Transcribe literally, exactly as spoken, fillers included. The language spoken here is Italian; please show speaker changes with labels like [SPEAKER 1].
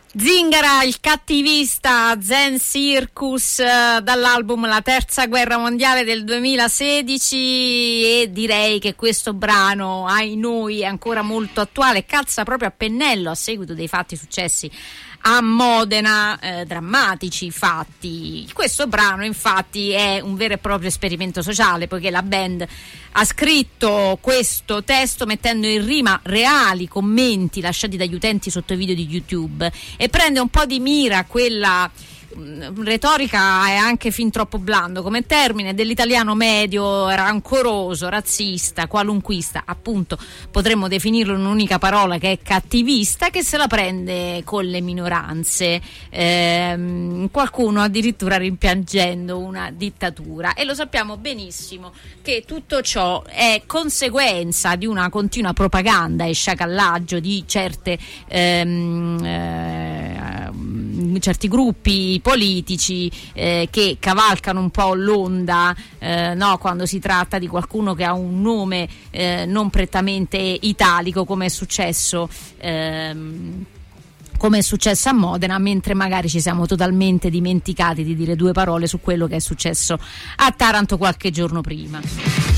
[SPEAKER 1] Zingara, il cattivista, Zen Circus, eh, dall'album La Terza Guerra Mondiale del duemilasedici, e direi che questo brano, ai noi, è ancora molto attuale, calza proprio a pennello a seguito dei fatti successi a Modena, eh, drammatici fatti. Questo brano infatti è un vero e proprio esperimento sociale, poiché la band ha scritto questo testo mettendo in rima reali commenti lasciati dagli utenti sotto i video di YouTube e prende un po' di mira quella retorica, è anche fin troppo blando come termine, dell'italiano medio, rancoroso, razzista, qualunquista, appunto potremmo definirlo in un'unica parola, che è cattivista, che se la prende con le minoranze, ehm, qualcuno addirittura rimpiangendo una dittatura, e lo sappiamo benissimo che tutto ciò è conseguenza di una continua propaganda e sciacallaggio di certe ehm, eh, certi gruppi politici eh, che cavalcano un po' l'onda, eh, no, quando si tratta di qualcuno che ha un nome eh, non prettamente italico, come è successo ehm, come è successo a Modena, mentre magari ci siamo totalmente dimenticati di dire due parole su quello che è successo a Taranto qualche giorno prima.